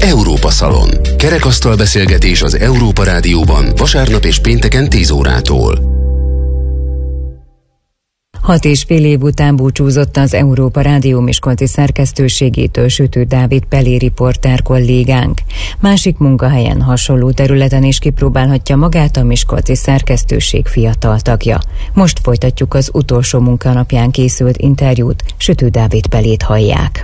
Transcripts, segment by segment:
Európa Szalon. Kerekasztal beszélgetés az Európa Rádióban vasárnap és pénteken 10 órától. 6,5 év után búcsúzott az Európa Rádió miskolci szerkesztőségétől Sütő Dávid Pelé riporter kollégánk. Másik munkahelyen, hasonló területen is kipróbálhatja magát a miskolci szerkesztőség fiatal tagja. Most folytatjuk az utolsó munkanapján készült interjút, Sütő Dávid Pelét hallják.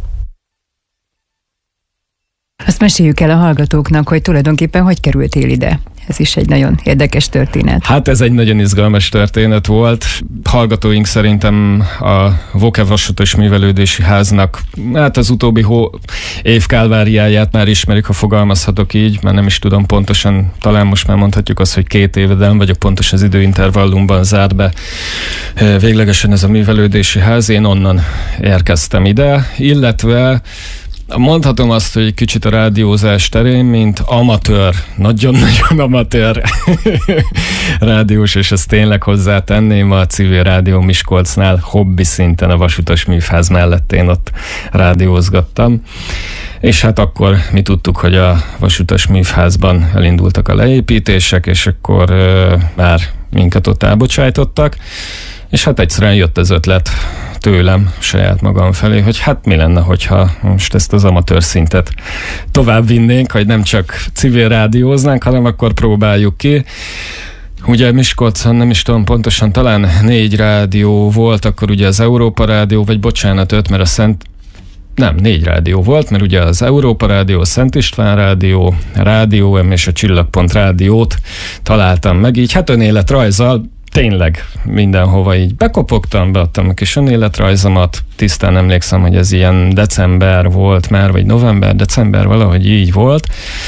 Azt meséljük el a hallgatóknak, hogy tulajdonképpen hogy kerültél ide. Ez is egy nagyon érdekes történet. Hát ez egy nagyon izgalmas történet volt. Hallgatóink szerintem a Voke Vasútos Művelődési Háznak hát az utóbbi év kálváriáját már ismerik, ha fogalmazhatok így, mert nem is tudom pontosan, talán most már mondhatjuk azt, hogy 2 éve, de nem vagyok pontos az időintervallumban zárt be véglegesen ez a művelődési ház. Én onnan érkeztem ide, illetve mondhatom azt, hogy kicsit a rádiózás terén, mint amatőr, nagyon-nagyon amatőr rádiós, és ezt tényleg hozzátenném, a Civil Rádió Miskolcnál hobbi szinten a Vasútos Műfáz mellett én ott rádiózgattam. És hát akkor mi tudtuk, hogy a Vasútos Műfázban elindultak a leépítések, és akkor már minket ott elbocsájtottak, és hát egyszerűen jött az ötlet tőlem, saját magam felé, hogy hát mi lenne, hogyha most ezt az amatőr szintet tovább vinnénk, hogy nem csak civil rádióznánk, hanem akkor próbáljuk ki. Ugye Miskolcon, nem is tudom pontosan, talán 4 rádió volt, akkor ugye az Európa Rádió, vagy bocsánat, 5, mert a 4 rádió volt, mert ugye az Európa Rádió, a Szent István Rádió, a Rádió M és a Csillagpont Rádiót találtam meg, így hát önéletrajzzal tényleg mindenhova így bekopogtam, beadtam a kis önéletrajzomat, tisztán emlékszem, hogy ez ilyen december volt már, vagy november, december, valahogy így volt,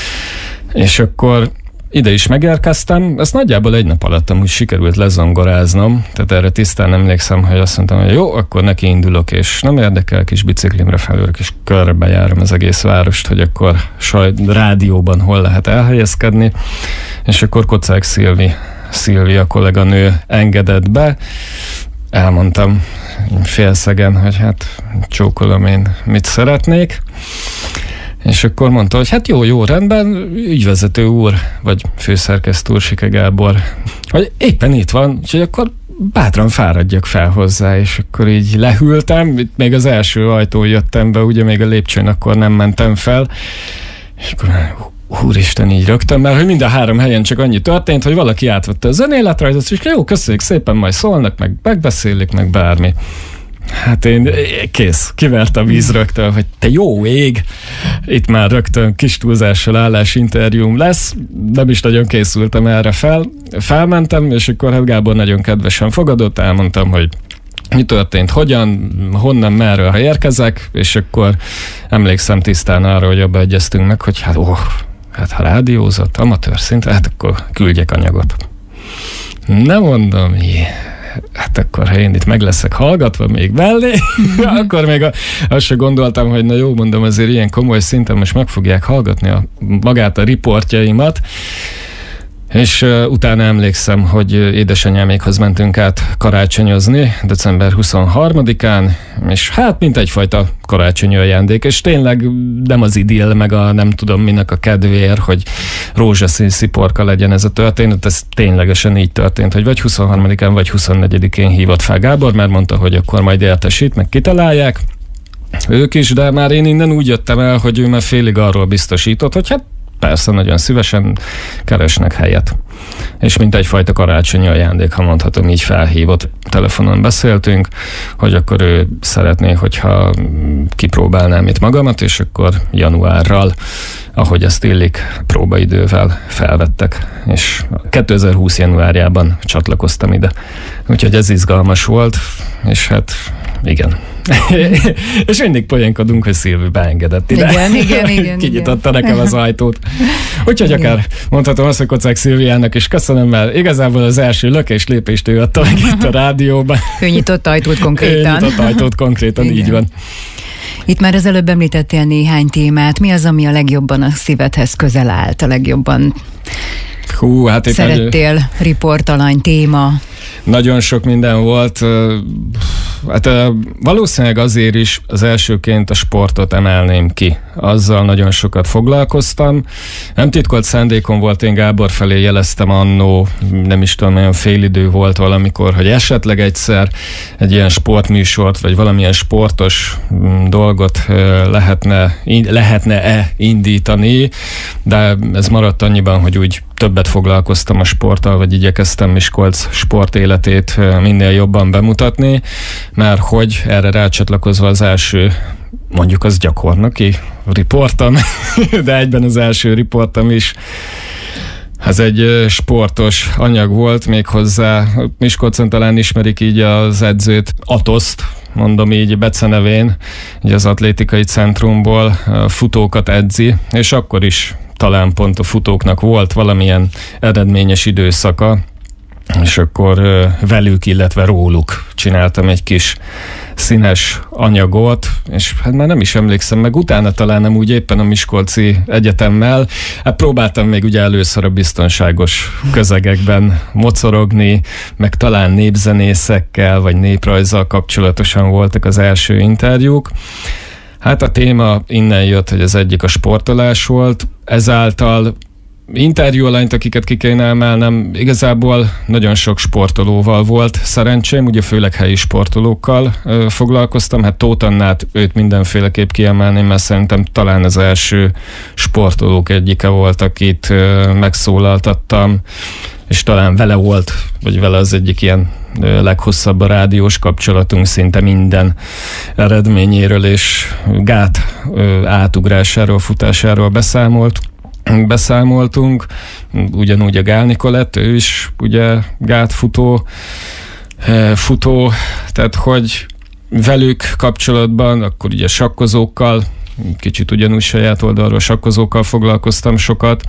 és akkor ide is megérkeztem, ezt nagyjából egy nap alatt amúgy sikerült lezongoráznom, tehát erre tisztán emlékszem, hogy azt mondtam, hogy jó, akkor neki indulok, és nem érdekel, kis biciklimre felülök, és körbejárom az egész várost, hogy akkor rádióban hol lehet elhelyezkedni, és akkor Kocák Szilvia kolléganő engedett be, elmondtam félszegen, hogy hát csókolom én mit szeretnék, és akkor mondta, hogy hát jó, rendben, ügyvezető úr, vagy főszerkesztő úr, Sike Gábor, hogy éppen itt van, úgyhogy akkor bátran fáradjak fel hozzá, és akkor így lehűltem, még az első ajtón jöttem be, ugye még a lépcsőn akkor nem mentem fel, és akkor úristen, így rögtön, mert hogy mind a 3 helyen csak annyi történt, hogy valaki átvette az önéletrajzot, és jó, köszönjük szépen, majd szólnak, meg megbeszélik, meg bármi. Hát én kész, kivert a víz rögtön, hogy te jó ég, itt már rögtön kis túlzással állásinterjúm lesz, nem is nagyon készültem erre felmentem, és akkor hát Gábor nagyon kedvesen fogadott, elmondtam, hogy mi történt, hogyan, honnan, merről, ha érkezek, és akkor emlékszem tisztán arra, hogy abba egyeztünk meg, hogy hát ha rádiózott, amatőr szintre, hát akkor küldjek anyagot. Nem mondom, hát akkor ha én itt meg leszek hallgatva még mellé, akkor még azt se gondoltam, hogy na jó, mondom, azért ilyen komoly szinten most meg fogják hallgatni magát a riportjaimat, és utána emlékszem, hogy édesanyámékhoz mentünk át karácsonyozni december 23-án, és hát mint egyfajta karácsonyi ajándék, és tényleg nem az idill, meg a nem tudom minek a kedvéért, hogy rózsaszín sziporka legyen ez a történet, ez ténylegesen így történt, hogy vagy 23-án, vagy 24-én hívott fel Gábor, mert mondta, hogy akkor majd értesít, meg kitalálják, ők is, de már én innen úgy jöttem el, hogy ő már félig arról biztosított, hogy hát persze, nagyon szívesen keresnek helyet. És mint egyfajta karácsonyi ajándék, ha mondhatom, így felhívott. Telefonon beszéltünk, hogy akkor ő szeretné, hogyha kipróbálnám itt magamat, és akkor januárral, ahogy ezt illik, próbaidővel felvettek. És 2020 januárjában csatlakoztam ide. Úgyhogy ez izgalmas volt, és hát igen. És mindig poénkodunk, hogy Szilvi beengedett ide. Igen. Kinyitotta nekem az ajtót. Úgyhogy akár mondhatom azt, hogy Kocák Szilviának is köszönöm, mert igazából az első lökés-lépést ő adta meg itt a rádióban. Ő nyitott ajtót konkrétan. Így van. Itt már az előbb említettél néhány témát. Mi az, ami a legjobban a szívedhez közel állt, a legjobban szerettél riportalany téma? Nagyon sok minden volt. Hát valószínűleg azért is az elsőként a sportot emelném ki. Azzal nagyon sokat foglalkoztam. Nem titkolt szándékom volt, én Gábor felé jeleztem annó, nem is tudom, olyan félidő volt valamikor, hogy esetleg egyszer egy ilyen sportműsort, vagy valamilyen sportos dolgot lehetne-e indítani, de ez maradt annyiban, hogy úgy többet foglalkoztam a sporttal, vagy igyekeztem Miskolc sportéletét minél jobban bemutatni, mert hogy erre rácsatlakozva az első, mondjuk az gyakornoki riportom, de egyben az első riportom is, ez egy sportos anyag volt, méghozzá Miskolcon talán ismerik így az edzőt, Atoszt, mondom így becenevén, így az atlétikai centrumból futókat edzi, és akkor is talán pont a futóknak volt valamilyen eredményes időszaka, és akkor velük, illetve róluk csináltam egy kis színes anyagot, és hát már nem is emlékszem, meg utána talán nem úgy éppen a Miskolci Egyetemmel, hát próbáltam még ugye először a biztonságos közegekben mocorogni, meg talán népzenészekkel, vagy néprajzzal kapcsolatosan voltak az első interjúk. Hát a téma innen jött, hogy az egyik a sportolás volt, ezáltal interjú alányt, akiket ki kéne emelnem, igazából nagyon sok sportolóval volt szerencsém, ugye főleg helyi sportolókkal foglalkoztam, hát Tóth Annát, őt mindenféleképp kiemelném, mert szerintem talán az első sportolók egyike volt, akit megszólaltattam, és talán vele volt, vagy vele az egyik ilyen leghosszabb a rádiós kapcsolatunk, szinte minden eredményéről és gát átugrásáról, futásáról beszámoltunk, ugyanúgy a Gál Nikolett, ő is ugye gátfutó, tehát hogy velük kapcsolatban, akkor ugye sakkozókkal, kicsit ugyanúgy saját oldalról sakkozókkal foglalkoztam sokat,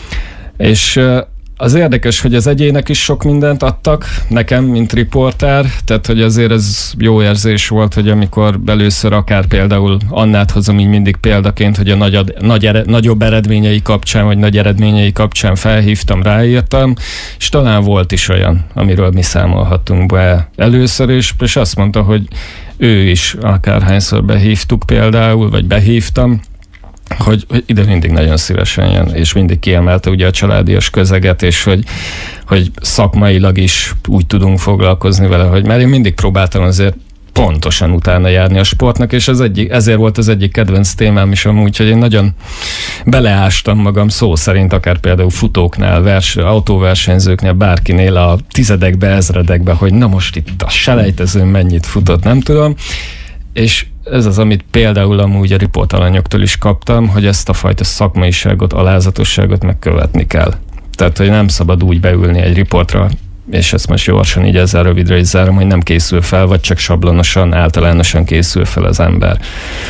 és az érdekes, hogy az egyének is sok mindent adtak nekem, mint riporter, tehát hogy azért ez jó érzés volt, hogy amikor először akár például Annát hozom így mindig példaként, hogy a nagyobb eredményei kapcsán, vagy nagy eredményei kapcsán felhívtam, ráírtam, és talán volt is olyan, amiről mi számolhattunk be először is, és azt mondta, hogy ő is akárhányszor behívtuk például, vagy behívtam, hogy ide mindig nagyon szívesen jön, és mindig kiemelte ugye a családias közeget, és hogy szakmailag is úgy tudunk foglalkozni vele, hogy már én mindig próbáltam azért pontosan utána járni a sportnak, és ezért volt az egyik kedvenc témám is amúgy, hogy én nagyon beleástam magam szó szerint, akár például futóknál, autóversenyzőknél, bárkinél a tizedekbe, ezredekbe, hogy na most itt a selejtezőn mennyit futott, nem tudom, és ez az, amit például amúgy a riportalanyoktól is kaptam, hogy ezt a fajta szakmaiságot, alázatosságot megkövetni kell. Tehát, hogy nem szabad úgy beülni egy riportra, és ezt most gyorsan így ezzel rövidre is zárom, hogy nem készül fel, vagy csak sablonosan, általánosan készül fel az ember.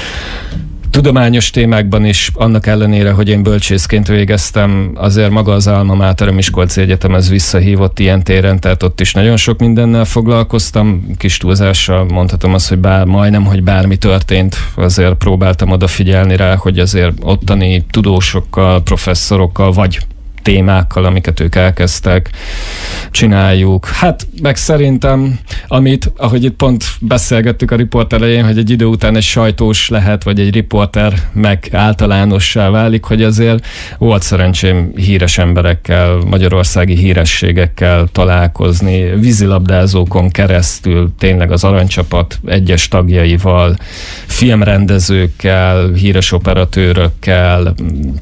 Tudományos témákban is, annak ellenére, hogy én bölcsészként végeztem, azért maga az alma mater, a Miskolci Egyetem, ez visszahívott ilyen téren, tehát ott is nagyon sok mindennel foglalkoztam, kis túlzással mondhatom azt, hogy majdnem, hogy bármi történt, azért próbáltam odafigyelni rá, hogy azért ottani tudósokkal, professzorokkal, vagy témákkal, amiket ők elkezdtek, csináljuk. Hát meg szerintem, ahogy itt pont beszélgettük a riport elején, hogy egy idő után egy sajtós lehet, vagy egy riporter meg általánossá válik, hogy azért volt szerencsém híres emberekkel, magyarországi hírességekkel találkozni, vízilabdázókon keresztül, tényleg az Aranycsapat egyes tagjaival, filmrendezőkkel, híres operatőrökkel,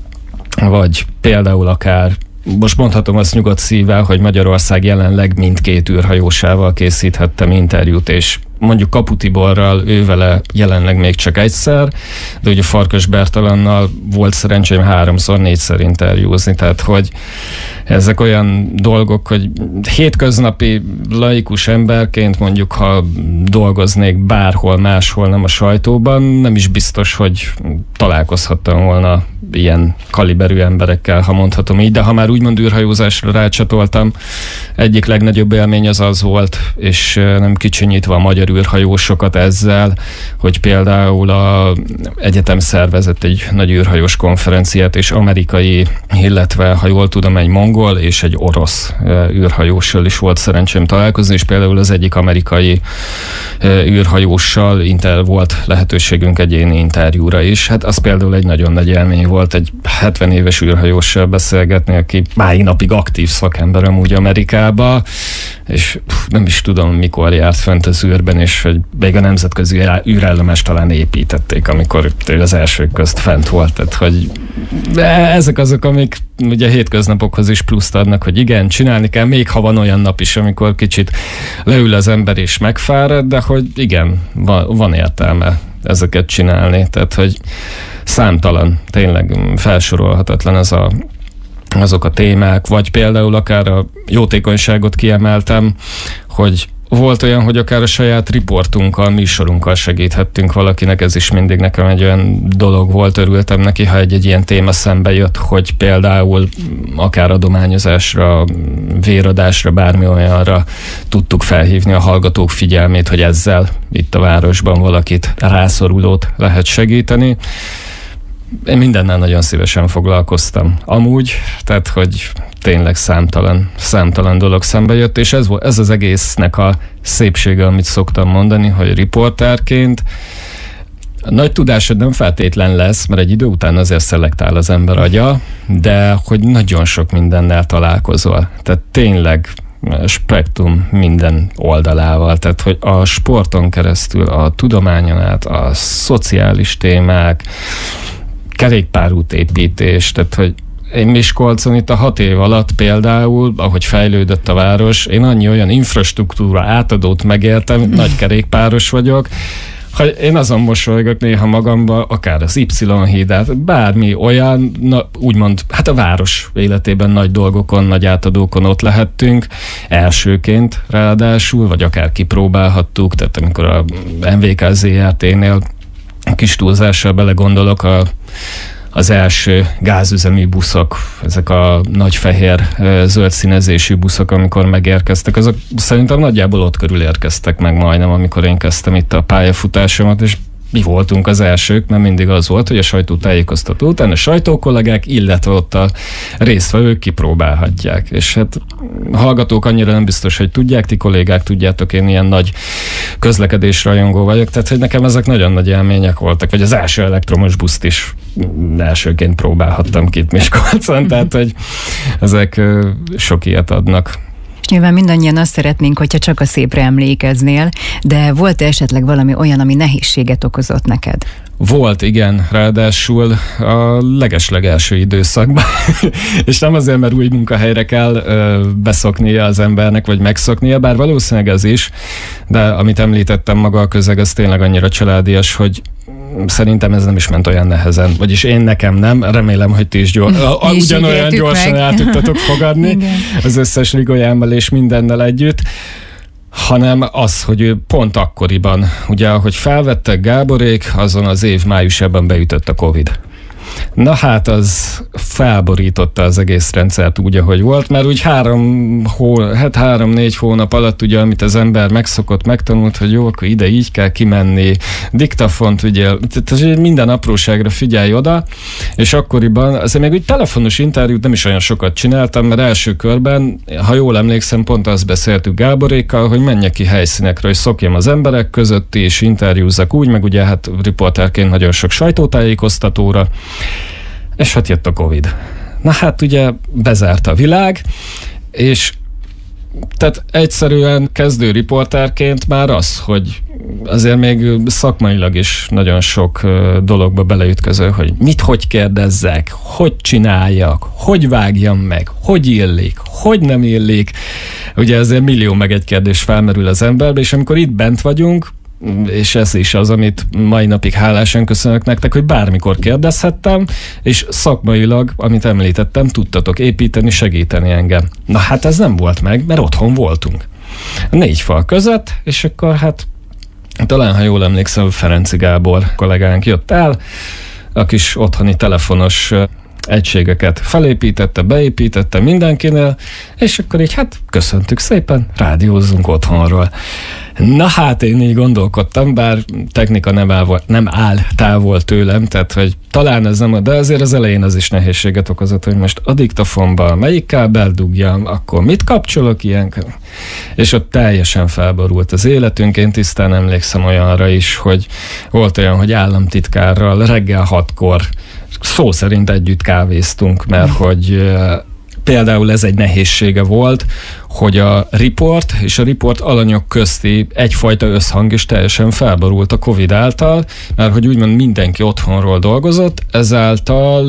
vagy például akár, most mondhatom azt nyugodt szívvel, hogy Magyarország jelenleg mindkét űrhajósával készíthettem interjút, és mondjuk Kapu Tiborral, ővele jelenleg még csak egyszer, de ugye Farkas Bertalannal volt szerencsém 3-4-szer interjúzni, tehát hogy ezek olyan dolgok, hogy hétköznapi laikus emberként mondjuk, ha dolgoznék bárhol máshol, nem a sajtóban, nem is biztos, hogy találkozhattam volna ilyen kaliberű emberekkel, ha mondhatom így, de ha már úgymond űrhajózásra rácsatoltam, egyik legnagyobb élmény az volt, és nem kicsinyítve a magyar űrhajósokat ezzel, hogy például a egyetem szervezett egy nagy űrhajós konferenciát, és amerikai, illetve ha jól tudom, egy mongol és egy orosz űrhajóssal is volt szerencsém találkozni, és például az egyik amerikai űrhajóssal volt lehetőségünk egyéni interjúra is. Hát az például egy nagyon nagy élmény volt, egy 70 éves űrhajóssal beszélgetni, aki mai napig aktív szakember amúgy Amerikába, és nem is tudom, mikor járt fent az űrben, és hogy még a nemzetközi űrállomást talán építették, amikor az elsők közt fent volt. Tehát, hogy ezek azok, amik ugye hétköznapokhoz is pluszt adnak, hogy igen, csinálni kell, még ha van olyan nap is, amikor kicsit leül az ember és megfárad, de hogy igen, van értelme ezeket csinálni. Tehát, hogy számtalan, tényleg felsorolhatatlan azok a témák, vagy például akár a jótékonyságot kiemeltem, hogy volt olyan, hogy akár a saját riportunkkal, műsorunkkal segíthettünk valakinek, ez is mindig nekem egy olyan dolog volt, örültem neki, ha egy ilyen téma szembe jött, hogy például akár adományozásra, véradásra, bármi olyanra tudtuk felhívni a hallgatók figyelmét, hogy ezzel itt a városban valakit rászorulót lehet segíteni. Én mindennel nagyon szívesen foglalkoztam. Amúgy, tehát, hogy tényleg számtalan dolog szembe jött, és ez az egésznek a szépsége, amit szoktam mondani, hogy riportárként nagy tudásod nem feltétlen lesz, mert egy idő után azért szelektál az ember agya, de hogy nagyon sok mindennel találkozol. Tehát tényleg spektrum minden oldalával, tehát hogy a sporton keresztül, a tudományon át, a szociális témák, kerékpárútépítés, tehát hogy én Miskolcon itt a 6 év alatt például, ahogy fejlődött a város, én annyi olyan infrastruktúra átadót megéltem, nagy kerékpáros vagyok, hogy én azon mosolygok néha magamba, akár az Y-hídát, bármi olyan, úgymond, hát a város életében nagy dolgokon, nagy átadókon ott lehettünk, elsőként ráadásul, vagy akár kipróbálhattuk, tehát amikor a MVK ZRT-nél kis túlzással belegondolok, az első gázüzemű buszok, ezek a nagy fehér zöld színezésű buszok, amikor megérkeztek, azok szerintem nagyjából ott körül érkeztek meg majdnem, amikor én kezdtem itt a pályafutásomat, és mi voltunk az elsők, mert mindig az volt, hogy a sajtótájékoztató után a sajtókollégák, illetve ott a résztvevők kipróbálhatják. És hát a hallgatók annyira nem biztos, hogy tudják, ti kollégák tudjátok, én ilyen nagy közlekedésrajongó vagyok, tehát hogy nekem ezek nagyon nagy élmények voltak, vagy az első elektromos buszt is elsőként próbálhattam ki itt Miskolcon, tehát hogy ezek sok ilyet adnak. És nyilván mindannyian azt szeretnénk, hogyha csak a szépre emlékeznél, de volt esetleg valami olyan, ami nehézséget okozott neked? Volt, igen, ráadásul a legeslegelső időszakban, és nem azért, mert új munkahelyre kell beszoknia az embernek, vagy megszoknia, bár valószínűleg ez is, de amit említettem, maga a közeg, az tényleg annyira családias, hogy szerintem ez nem is ment olyan nehezen, vagyis nekem nem, remélem, hogy ti is ugyanolyan gyorsan el tudtatok fogadni az összes ligolyámmal és mindennel együtt, hanem az, hogy ő pont akkoriban, ugye ahogy felvettek Gáborék, azon az év májusában beütött a Covid. Na hát az felborította az egész rendszert úgy, ahogy volt, mert úgy 3-4 hónap alatt ugye, amit az ember megszokott, megtanult, hogy jó, akkor ide így kell kimenni, diktafont ügyél, tehát minden apróságra figyelj oda, és akkoriban azért még úgy telefonos interjút nem is olyan sokat csináltam, mert első körben, ha jól emlékszem, pont azt beszéltük Gáborékkal, hogy menjek ki helyszínekre, hogy szokjam az emberek között, és interjúzzak úgy, meg ugye hát riportárként nagyon sok sajtótájékoztatóra, és hát jött a Covid. Na hát ugye bezárt a világ, és tehát egyszerűen kezdő riportárként már az, hogy azért még szakmailag is nagyon sok dologba beleütköző, hogy hogy kérdezzek, hogy csináljak, hogy vágjam meg, hogy illik, hogy nem illik. Ugye ezért millió meg egy kérdés felmerül az emberbe, és amikor itt bent vagyunk, és ez is az, amit mai napig hálásan köszönök nektek, hogy bármikor kérdezhettem, és szakmailag, amit említettem, tudtatok építeni, segíteni engem. Na hát ez nem volt meg, mert otthon voltunk. 4 fal között, és akkor hát talán, ha jól emlékszem, Ferenci Gábor kollégánk jött el, a kis otthoni telefonos egységeket felépítette, beépítette mindenkinél, és akkor így köszöntük szépen, rádiózzunk otthonról. Na hát én így gondolkodtam, bár technika nem áll távol tőlem, tehát hogy talán ez nem, de azért az elején az is nehézséget okozott, hogy most a diktafonba melyik kábel dugjam, akkor mit kapcsolok ilyenkor? És ott teljesen felborult az életünk. Én tisztán emlékszem olyanra is, hogy volt olyan, hogy államtitkárral reggel 6-kor szó szerint együtt kávéztunk, mert hogy például ez egy nehézsége volt, hogy a riport és a riport alanyok közti egyfajta összhang is teljesen felborult a Covid által, mert hogy úgymond mindenki otthonról dolgozott, ezáltal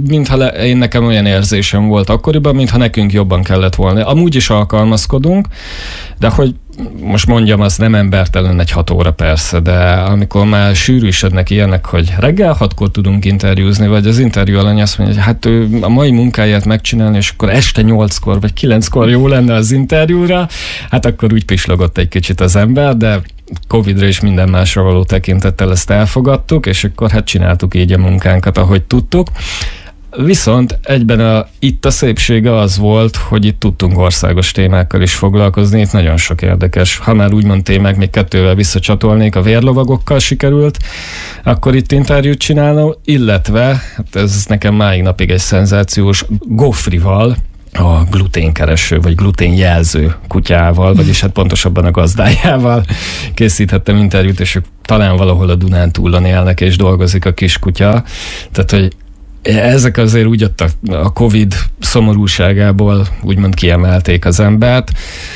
én nekem olyan érzésem volt akkoriban, mintha nekünk jobban kellett volna. Amúgy is alkalmazkodunk, de hogy most mondjam, az nem embertelen egy 6 óra persze, de amikor már sűrűsödnek ilyenek, hogy reggel 6-kor tudunk interjúzni, vagy az interjú alany azt mondja, hogy hát ő a mai munkáját megcsinálni, és akkor este 8-kor vagy 9-kor jó lenne az interjúra, hát akkor úgy pislogott egy kicsit az ember, de Covidra és minden másra való tekintettel ezt elfogadtuk, és akkor csináltuk így a munkánkat, ahogy tudtuk. Viszont egyben itt a szépsége az volt, hogy itt tudtunk országos témákkal is foglalkozni, itt nagyon sok érdekes, ha már úgymond témák, még 2-vel visszacsatolnék, a vérlovagokkal sikerült, akkor itt interjút csinálnom, illetve, ez nekem máig napig egy szenzációs, Gofrival, a gluténkereső, vagy gluténjelző kutyával, vagyis pontosabban a gazdájával készíthettem interjút, és ők talán valahol a Dunántúlon élnek, és dolgozik a kiskutya, tehát, hogy ezek azért úgy ott a Covid szomorúságából úgymond kiemelték az embert,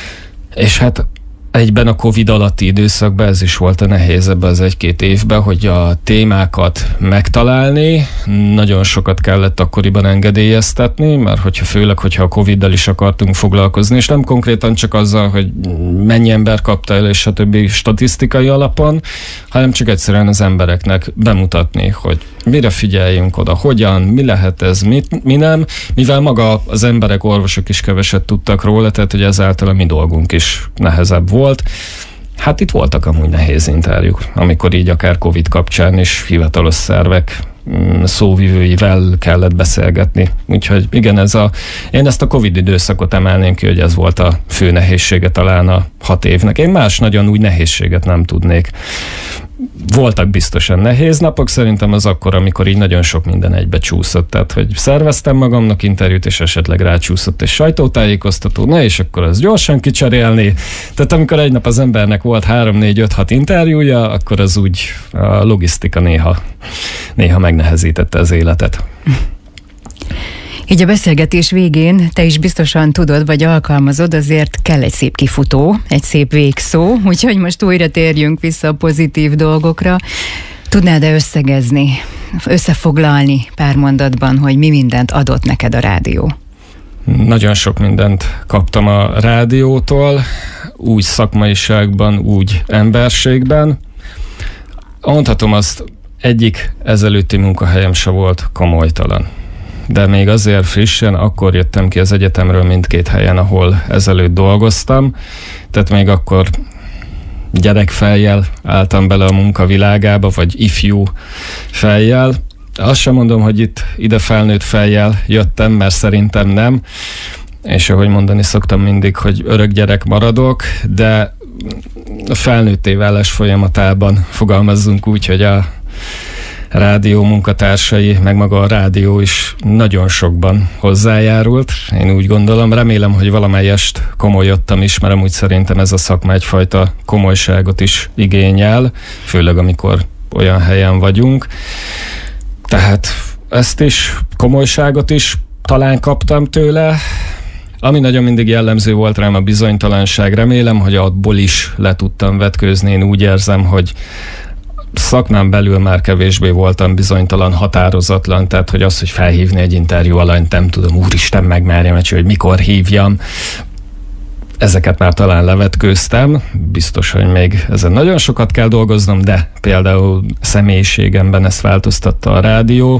és egyben a Covid alatti időszakban ez is volt a nehéz ebben az 1-2 évben, hogy a témákat megtalálni, nagyon sokat kellett akkoriban engedélyeztetni, mert főleg, hogyha a Coviddal is akartunk foglalkozni, és nem konkrétan csak azzal, hogy mennyi ember kapta el, és a többi statisztikai alapon, hanem csak egyszerűen az embereknek bemutatni, hogy mire figyeljünk oda, hogyan, mi lehet ez, mi nem, mivel maga az emberek, orvosok is keveset tudtak róla, tehát hogy ezáltal a mi dolgunk is nehezebb volt. Hát itt voltak amúgy nehéz interjúk, amikor így akár Covid kapcsán is hivatalos szervek szóvivőivel kellett beszélgetni. Úgyhogy igen, én ezt a Covid időszakot emelném ki, hogy ez volt a fő nehézsége talán a 6 évnek. Én más nagyon úgy nehézséget nem tudnék. Voltak biztosan nehéz napok, szerintem az akkor, amikor így nagyon sok minden egybe csúszott. Tehát, hogy szerveztem magamnak interjút, és esetleg rácsúszott egy sajtótájékoztató, és akkor az gyorsan kicserélni. Tehát amikor egy nap az embernek volt 3-4-5-6 interjúja, akkor az úgy a logisztika néha megnehezítette az életet. Így a beszélgetés végén te is biztosan tudod, vagy alkalmazod, azért kell egy szép kifutó, egy szép végszó, úgyhogy most újra térjünk vissza a pozitív dolgokra. Tudnád-e összefoglalni pár mondatban, hogy mi mindent adott neked a rádió? Nagyon sok mindent kaptam a rádiótól, úgy szakmaiságban, úgy emberségben. Mondhatom azt, egyik ezelőtti munkahelyem se volt komolytalan. De még azért frissen, akkor jöttem ki az egyetemről mindkét helyen, ahol ezelőtt dolgoztam. Tehát még akkor gyerekfejjel álltam bele a munkavilágába, vagy ifjú fejjel. Azt sem mondom, hogy ide felnőtt fejjel jöttem, mert szerintem nem. És ahogy mondani szoktam mindig, hogy örök gyerek maradok, de a felnőtté válás folyamatában fogalmazzunk úgy, hogy a rádió munkatársai, meg maga a rádió is nagyon sokban hozzájárult. Én úgy gondolom, remélem, hogy valamelyest komolyodtam is, mert amúgy szerintem ez a szakma egyfajta komolyságot is igényel, főleg amikor olyan helyen vagyunk. Tehát ezt is, komolyságot is talán kaptam tőle. Ami nagyon mindig jellemző volt rám, a bizonytalanság. Remélem, hogy abból is le tudtam vetkőzni. Én úgy érzem, hogy szakmán belül már kevésbé voltam bizonytalan, határozatlan, tehát hogy az, hogy felhívni egy interjú alanyt, nem tudom, úristen, megmerjem, hogy mikor hívjam. Ezeket már talán levetkőztem, biztos, hogy még ezen nagyon sokat kell dolgoznom, de például személyiségemben ezt változtatta a rádió.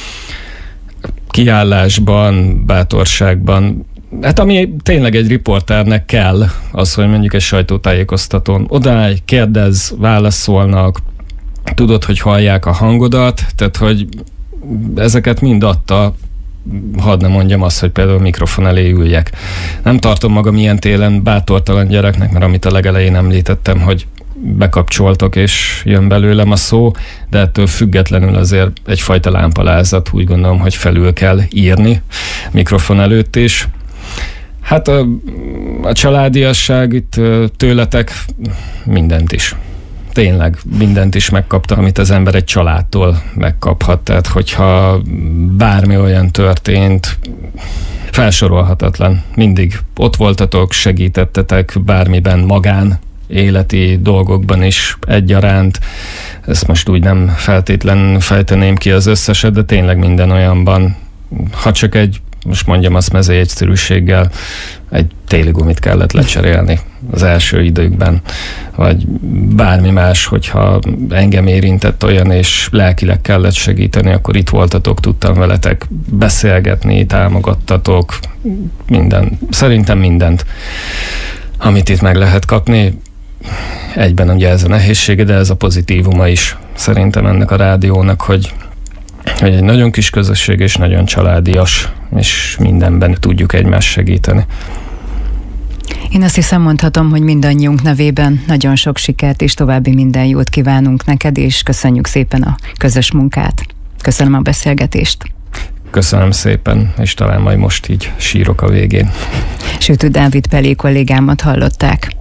Kiállásban, bátorságban, hát ami tényleg egy riporternek kell, az, hogy mondjuk egy sajtótájékoztatón odállj, kérdezz, válaszolnak, tudod, hogy hallják a hangodat, tehát hogy ezeket mind adta, hadd ne mondjam azt, hogy például mikrofon elé üljek. Nem tartom magam ilyen télen bátortalan gyereknek, mert amit a legelején említettem, hogy bekapcsoltok és jön belőlem a szó, de ettől függetlenül azért egyfajta lámpalázat, úgy gondolom, hogy felül kell írni mikrofon előtt is. Hát a családiasság itt tőletek mindent is. Tényleg mindent is megkapta, amit az ember egy családtól megkaphat. Tehát, hogyha bármi olyan történt, felsorolhatatlan. Mindig ott voltatok, segítettetek bármiben, magán, életi dolgokban is egyaránt. Ezt most úgy nem feltétlen fejteném ki az összeset, de tényleg minden olyanban, ha csak most mondjam azt mezei egyszerűséggel, egy téli gumit kellett lecserélni az első időkben, vagy bármi más, hogyha engem érintett olyan, és lelkileg kellett segíteni, akkor itt voltatok, tudtam veletek beszélgetni, támogattatok, szerintem mindent, amit itt meg lehet kapni. Egyben ugye ez a nehézsége, de ez a pozitívuma is szerintem ennek a rádiónak, hogy egy nagyon kis közösség és nagyon családias, és mindenben tudjuk egymást segíteni. Én azt hiszem, mondhatom, hogy mindannyiunk nevében nagyon sok sikert és további minden jót kívánunk neked, és köszönjük szépen a közös munkát. Köszönöm a beszélgetést. Köszönöm szépen, és talán majd most így sírok a végén. Sütő Dávid Pelé kollégámat hallották.